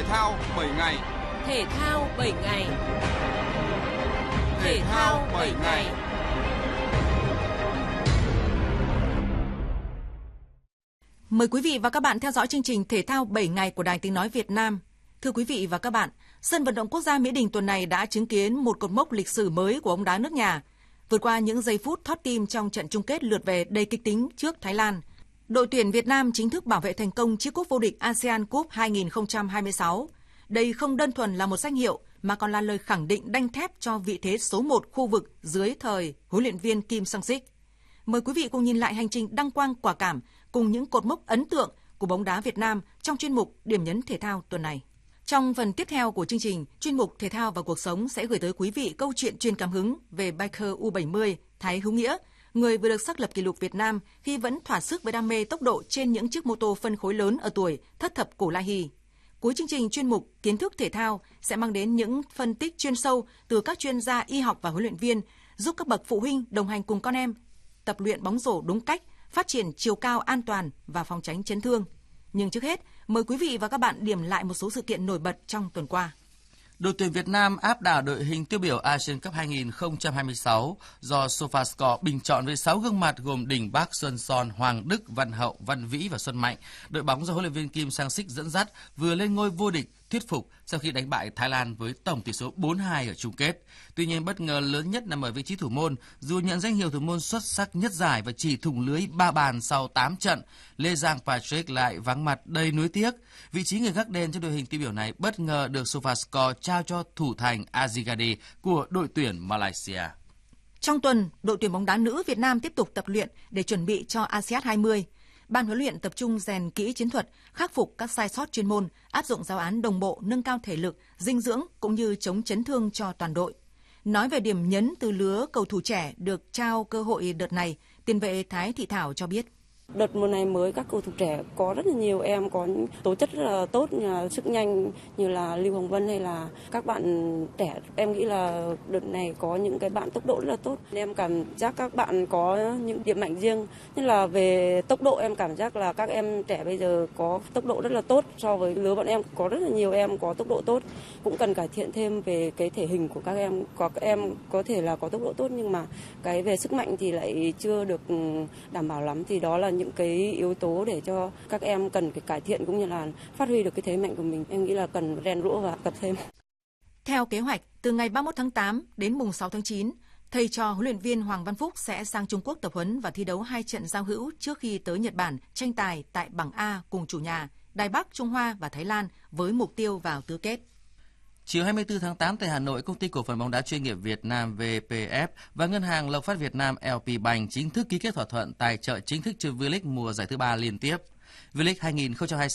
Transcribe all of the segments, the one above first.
thao 7 ngày. Thể thao 7 ngày. Thể thao 7 ngày. Mời quý vị và các bạn theo dõi chương trình Thể thao 7 ngày của Đài Tiếng nói Việt Nam. Thưa quý vị và các bạn, sân vận động quốc gia Mỹ Đình tuần này đã chứng kiến một cột mốc lịch sử mới của bóng đá nước nhà. Vượt qua những giây phút thót tim trong trận chung kết lượt về đầy kịch tính trước Thái Lan, đội tuyển Việt Nam chính thức bảo vệ thành công chiếc cúp vô địch ASEAN Cup 2026. Đây không đơn thuần là một danh hiệu mà còn là lời khẳng định đanh thép cho vị thế số 1 khu vực dưới thời huấn luyện viên Kim Sang-sik. Mời quý vị cùng nhìn lại hành trình đăng quang quả cảm cùng những cột mốc ấn tượng của bóng đá Việt Nam trong chuyên mục Điểm nhấn thể thao tuần này. Trong phần tiếp theo của chương trình, chuyên mục Thể thao và cuộc sống sẽ gửi tới quý vị câu chuyện truyền cảm hứng về biker U70 Thái Hữu Nghĩa, người vừa được xác lập kỷ lục Việt Nam khi vẫn thỏa sức với đam mê tốc độ trên những chiếc mô tô phân khối lớn ở tuổi thất thập cổ La Hì. Cuối chương trình, chuyên mục Kiến thức thể thao sẽ mang đến những phân tích chuyên sâu từ các chuyên gia y học và huấn luyện viên, giúp các bậc phụ huynh đồng hành cùng con em tập luyện bóng rổ đúng cách, phát triển chiều cao an toàn và phòng tránh chấn thương. Nhưng trước hết, mời quý vị và các bạn điểm lại một số sự kiện nổi bật trong tuần qua. Đội tuyển Việt Nam áp đảo đội hình tiêu biểu Asian Cup 2026 do SofaScore bình chọn với 6 gương mặt gồm Đình Bắc, Xuân Son, Hoàng Đức, Văn Hậu, Văn Vĩ và Xuân Mạnh. Đội bóng do huấn luyện viên Kim Sang-sik dẫn dắt vừa lên ngôi vô địch thuyết phục sau khi đánh bại Thái Lan với tổng tỷ số 4-2 ở chung kết. Tuy nhiên, bất ngờ lớn nhất nằm ở vị trí thủ môn. Dù nhận danh hiệu thủ môn xuất sắc nhất giải và chỉ thủng lưới 3 bàn sau 8 trận, Lê Giang Patrick lại vắng mặt đầy nuối tiếc. Vị trí người gác đền cho đội hình tiêu biểu này bất ngờ được SofaScore trao cho thủ thành Azigadi của đội tuyển Malaysia. Trong tuần, đội tuyển bóng đá nữ Việt Nam tiếp tục tập luyện để chuẩn bị cho ASEAN 20. Ban huấn luyện tập trung rèn kỹ chiến thuật, khắc phục các sai sót chuyên môn, áp dụng giáo án đồng bộ, nâng cao thể lực, dinh dưỡng cũng như chống chấn thương cho toàn đội. Nói về điểm nhấn từ lứa cầu thủ trẻ được trao cơ hội đợt này, tiền vệ Thái Thị Thảo cho biết. Đợt mùa này mới các cầu thủ trẻ có rất là nhiều em có những tố chất rất là tốt như là sức nhanh như là Lưu Hồng Vân hay là các bạn trẻ. Em nghĩ là đợt này có những cái bạn tốc độ rất là tốt. Em cảm giác các bạn có những điểm mạnh riêng. Như là về tốc độ em cảm giác là các em trẻ bây giờ có tốc độ rất là tốt so với lứa bọn em. Có rất là nhiều em có tốc độ tốt. Cũng cần cải thiện thêm về cái thể hình của các em. Các em có thể là có tốc độ tốt nhưng mà cái về sức mạnh thì lại chưa được đảm bảo lắm. Thì đó là những cái yếu tố để cho các em cần phải cải thiện cũng như là phát huy được cái thế mạnh của mình. Em nghĩ là cần rèn rũa và tập thêm. Theo kế hoạch, từ ngày 31 tháng 8 đến mùng 6 tháng 9, thầy trò huấn luyện viên Hoàng Văn Phúc sẽ sang Trung Quốc tập huấn và thi đấu 2 trận giao hữu trước khi tới Nhật Bản tranh tài tại bảng A cùng chủ nhà Đài Bắc, Trung Hoa và Thái Lan với mục tiêu vào tứ kết. Chiều 24 tháng 8 tại Hà Nội, Công ty Cổ phần bóng đá chuyên nghiệp Việt Nam VPF và Ngân hàng Lộc Phát Việt Nam LP Bank chính thức ký kết thỏa thuận tài trợ chính thức cho V-League mùa giải thứ 3 liên tiếp. V-League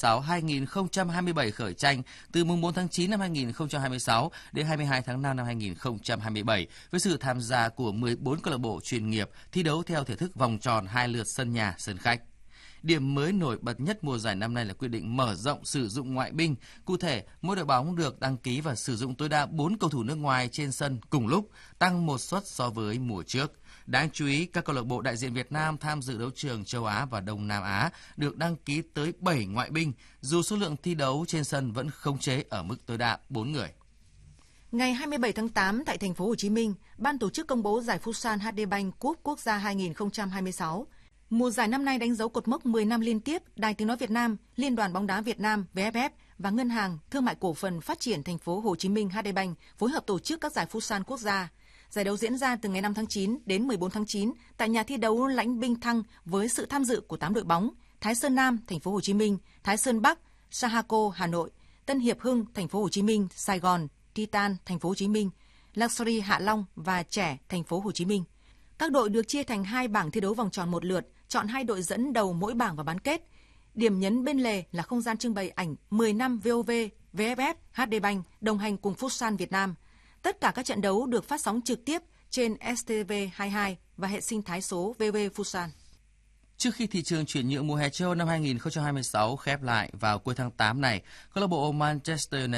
2026-2027 khởi tranh từ mùng 4 tháng 9 năm 2026 đến 22 tháng 5 năm 2027 với sự tham gia của 14 câu lạc bộ chuyên nghiệp thi đấu theo thể thức vòng tròn 2 lượt sân nhà, sân khách. Điểm mới nổi bật nhất mùa giải năm nay là quyết định mở rộng sử dụng ngoại binh. Cụ thể, mỗi đội bóng được đăng ký và sử dụng tối đa 4 cầu thủ nước ngoài trên sân cùng lúc, tăng một suất so với mùa trước. Đáng chú ý, các câu lạc bộ đại diện Việt Nam tham dự đấu trường châu Á và Đông Nam Á được đăng ký tới 7 ngoại binh, dù số lượng thi đấu trên sân vẫn khống chế ở mức tối đa 4 người. Ngày 27 tháng 8 tại thành phố Hồ Chí Minh, ban tổ chức công bố giải Futsal HD Bank Cup Quốc gia 2026. Mùa giải năm nay đánh dấu cột mốc 10 năm liên tiếp, Đài Tiếng nói Việt Nam, Liên đoàn bóng đá Việt Nam VFF và Ngân hàng Thương mại Cổ phần Phát triển thành phố Hồ Chí Minh HD Bank phối hợp tổ chức các giải Futsal quốc gia. Giải đấu diễn ra từ ngày 5 tháng 9 đến 14 tháng 9 tại nhà thi đấu Lãnh Binh Thăng với sự tham dự của 8 đội bóng: Thái Sơn Nam, thành phố Hồ Chí Minh, Thái Sơn Bắc, Sahaco, Hà Nội, Tân Hiệp Hưng, thành phố Hồ Chí Minh, Sài Gòn, Titan, thành phố Hồ Chí Minh, Luxury Hạ Long và Trẻ, thành phố Hồ Chí Minh. Các đội được chia thành 2 bảng thi đấu vòng tròn một lượt, chọn 2 đội dẫn đầu mỗi bảng vào bán kết. Điểm nhấn bên lề là không gian trưng bày ảnh 10 năm VOV, VFF, HD Bank đồng hành cùng Futsal Việt Nam. Tất cả các trận đấu được phát sóng trực tiếp trên STV22 và hệ sinh thái số VV Futsal. Trước khi thị trường chuyển nhượng mùa hè châu năm 2026 khép lại vào cuối tháng 8 này, câu lạc bộ Manchester United